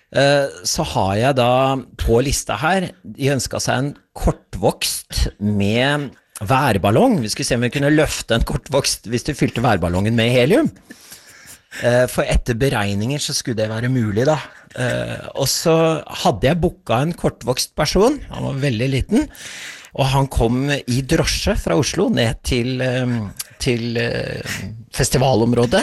Så har jeg da på lista her, de ønsket seg en kortvokst med værballong. Vi skulle se om vi kunne løfte en kortvokst hvis du fylte værballongen med helium. For etter beregninger så skulle det være mulig da. Og så hadde jeg booket en kortvokst person, han var veldig liten, og han kom i drosje fra Oslo ned til festivalområdet.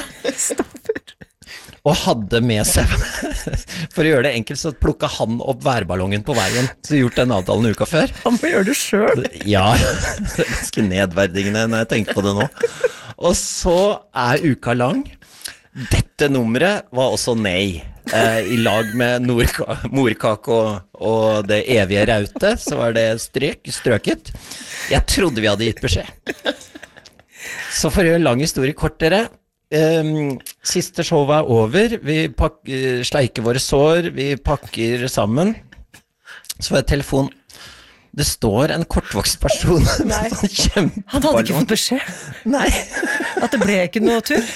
Og hadde med seg, for å gjøre det enkelt, så plukket han opp værballongen på veien, så gjort den avtalen uka før. Han må gjøre det selv. Ja, det er ganske nedverdigende når jeg tenker på det nå. Og så uka lang. Dette nummeret var også nei. I lag med morkake og det evige raute, så var det strøket. Jeg trodde vi hadde gitt beskjed. Så for å gjøre lang historie kort dere, siste showet over, vi sleiker våre sår, vi pakker sammen, så var det telefon. Det står en kortvokst person. Nei, han hadde ikke fått beskjed. Nei. At det ble ikke noe tur.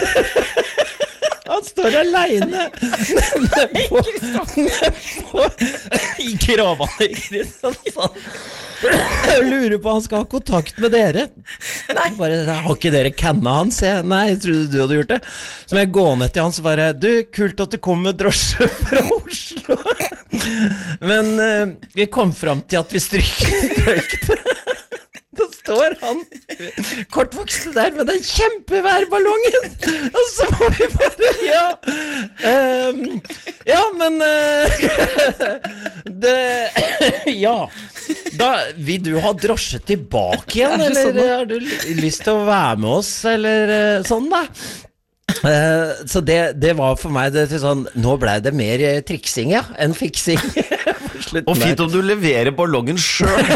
Han står alene i Gravane i Kristiansand. Jeg lurer på han skal ha kontakt med dere. Nei. Bare, har ikke dere kanna hans? Nei, jeg trodde du hadde gjort det. Så må jeg gå ned til han så bare, du, kult at du kom med drosje fra Oslo. Men vi kom frem til at vi strykte. Da står han kortvokste der med den kjempeværballongen, og så må vi bare, ja, men ja, da vil du ha drosje tilbake igjen, eller har du lyst til å være med oss, eller sånn da? Så det var for meg det til sånn, nå ble det mer triksing enn fiksing. Og fint om du leverer ballongen selv.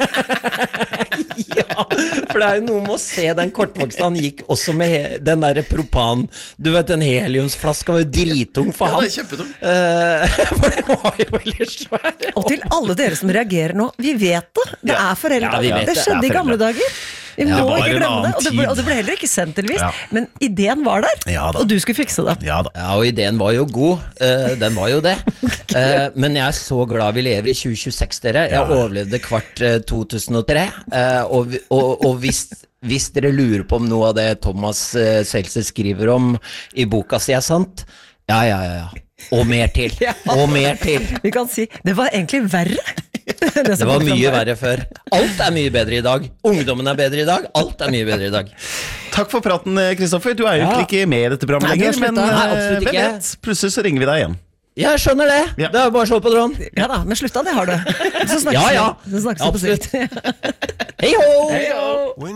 Ja, for det jo noe med å se den kortvokste. Han gikk også med den der propan. Du vet, den heliumsflaska var jo dritung for han. Ja, det kjempetung. For det var jo veldig svær. Og til alle dere som reagerer nå, vi vet det. Det foreldre. Ja, vi vet det skjedde i gamle dager. Vi må ikke glemme det, og det ble heller ikke sendt til vis. Men ideen var der, og du skulle fikse det. Ja, og ideen var jo god. Den var jo det. Men jeg så glad vi lever i 2026, dere. Jeg overlevde kvart 2003. Og hvis dere lurer på om noe av det Thomas Seltzer skriver om i boka si sant, ja. Og mer til. Og mer til. Vi kan si, det var egentlig verre. Det var mye verre før. Alt mye bedre i dag. Ungdommen bedre i dag. Alt mye bedre i dag. Takk for praten, Kristoffer. Du jo ikke med i dette programmet lenger, men absolutt ikke. Plutselig så ringer vi deg igjen. Jeg skjønner det. Det bare å slå på tråden. Ja da, men slutta det har du. Så snakkes ja, vi på sikt. Hei ho!